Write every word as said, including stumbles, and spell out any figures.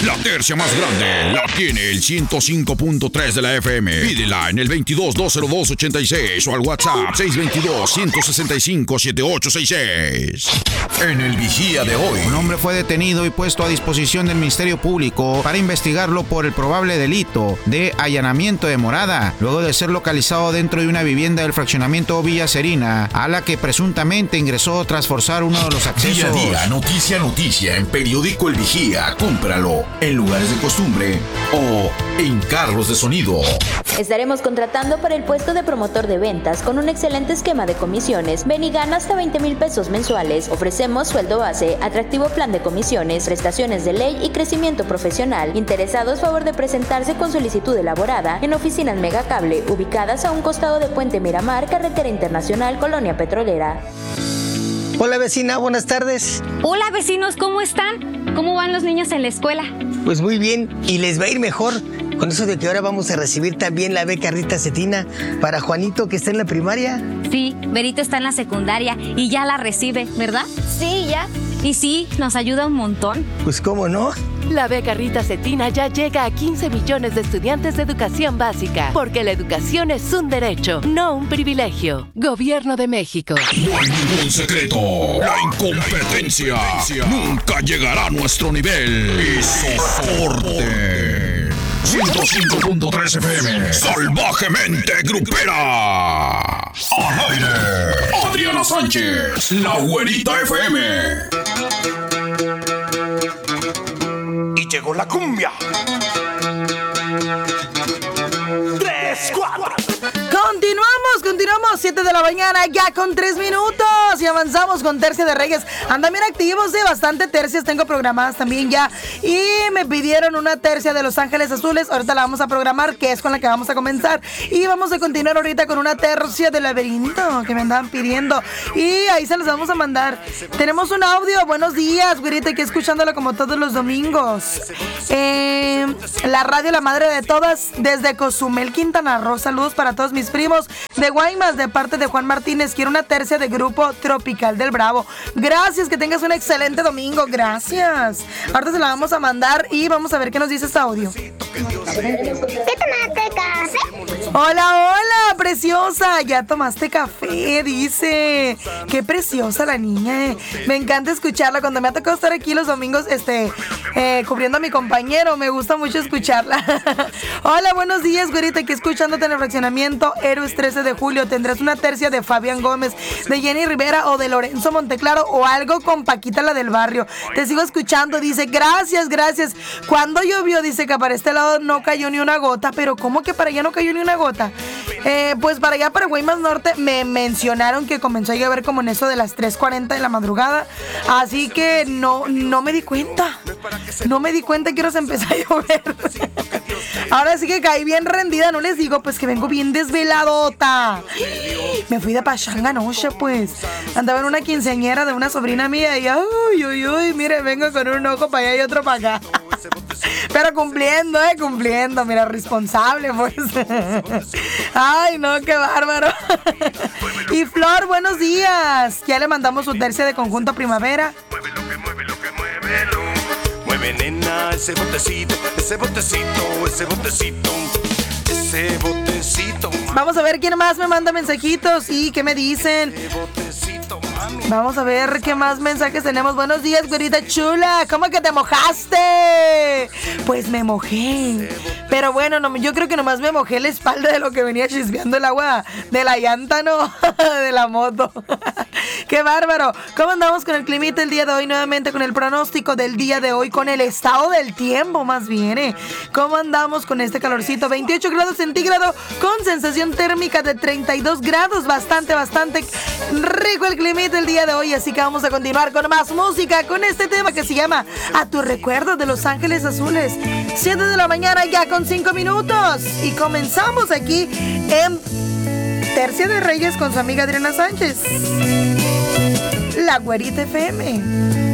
La tercia más grande la tiene el ciento cinco punto tres de la F M. Pídela en el veintidós, dos cero dos, ochenta y seis o al WhatsApp seis veintidós, ciento sesenta y cinco, setenta y ocho sesenta y seis. En el Vigía de hoy. Un hombre fue detenido y puesto a disposición del Ministerio Público para investigarlo por el probable delito de allanamiento de morada, luego de ser localizado dentro de una vivienda del fraccionamiento Villa Serina, a la que presuntamente ingresó tras forzar uno de los accesos. Día a día, noticia a noticia, en Periódico El Vigía. Cómpralo en lugares de costumbre o en carros de sonido. Estaremos contratando para el puesto de promotor de ventas con un excelente esquema de comisiones. Ven y gana hasta veinte mil pesos mensuales. Ofrecemos sueldo base, atractivo plan de comisiones, prestaciones de ley y crecimiento profesional. Interesados, favor de presentarse con solicitud elaborada en oficinas Megacable, ubicadas a un costado de Puente Miramar, Carretera Internacional, Colonia Petrolera. Hola vecina, buenas tardes. Hola vecinos, ¿cómo están? ¿Cómo van los niños en la escuela? Pues muy bien, y les va a ir mejor con eso de que ahora vamos a recibir también la beca Rita Cetina para Juanito, que está en la primaria. Sí, Berito está en la secundaria y ya la recibe, ¿verdad? Sí, ya. Y sí, nos ayuda un montón. Pues cómo no. La beca Rita Cetina ya llega a quince millones de estudiantes de educación básica, porque la educación es un derecho, no un privilegio. Gobierno de México. No hay ningún secreto. La incompetencia nunca llegará a nuestro nivel. Y soporte. ciento cinco punto tres F M. Salvajemente grupera. Al aire. Adriana Sánchez. La Güerita F M. Y llegó la cumbia. Tres, cuatro. Continuamos, continuamos, siete de la mañana, ya con tres minutos. Y avanzamos con Tercia de Reyes. Andan bien activos, de bastante tercias tengo programadas también ya. Y me pidieron una tercia de Los Ángeles Azules. Ahorita la vamos a programar, que es con la que vamos a comenzar. Y vamos a continuar ahorita con una tercia de Laberinto, que me andaban pidiendo. Y ahí se los vamos a mandar. Tenemos un audio, buenos días, güerita, aquí escuchándolo como todos los domingos. Eh, la radio La Madre de Todas, desde Cozumel, Quintana Roo. Saludos para todos mis primos de Guaymas, de parte de Juan Martínez. Quiero una tercia de Grupo Tropical del Bravo. Gracias, que tengas un excelente domingo. Gracias. Ahorita se la vamos a mandar y vamos a ver qué nos dice este audio. ¿Qué tomaste café? Hola, hola, preciosa. Ya tomaste café, dice. Qué preciosa la niña, eh. Me encanta escucharla. Cuando me ha tocado estar aquí los domingos, este, eh, cubriendo a mi compañero, me gusta mucho escucharla. Hola, buenos días, güerita, aquí escuchándote en el fraccionamiento Héroes trece de julio. Tendrás una tercia de Fabián Gómez, de Jenny Rivera o de Lorenzo Monteclaro o algo con Paquita, la del barrio. Te sigo escuchando, dice. Gracias, gracias. Cuando llovió, dice que para este lado no cayó ni una gota. Pero ¿cómo que para allá no cayó ni una gota? Eh, pues para allá, para Guaymas Norte, me mencionaron que comenzó a llover como en eso de las tres cuarenta de la madrugada. Así que no, no me di cuenta. No me di cuenta que ahora se empezó a llover. Ahora sí que caí bien rendida, no les digo, pues que vengo bien desveladota. Me fui de pachanga anoche, pues. Andaba en una quinceañera de una sobrina mía y uy, uy, uy, mire, vengo con un ojo para allá y otro para acá. Pero cumpliendo, eh, cumpliendo, mira, responsable, pues. Ay, no, qué bárbaro. Y Flor, buenos días. Ya le mandamos su tercia de Conjunto Primavera. Mueve, nena, ese botecito, ese botecito, ese botecito, ese botecito. Vamos a ver quién más me manda mensajitos y qué me dicen. Vamos a ver qué más mensajes tenemos. Buenos días, güerita chula. ¿Cómo que te mojaste? Pues me mojé. Pero bueno, no, yo creo que nomás me mojé la espalda de lo que venía chispeando el agua de la llanta, ¿no? De la moto. ¡Qué bárbaro! ¿Cómo andamos con el climita el día de hoy? Nuevamente con el pronóstico del día de hoy, con el estado del tiempo más bien, ¿eh? ¿Cómo andamos con este calorcito? veintiocho grados centígrados con sensación térmica de treinta y dos grados. Bastante, bastante rico el climita el día de hoy. Así que vamos a continuar con más música, con este tema que se llama A tu recuerdo, de Los Ángeles Azules. siete de la mañana ya con cinco minutos. Y comenzamos aquí en Tercia de Reyes con su amiga Adriana Sánchez. La Güerita F M.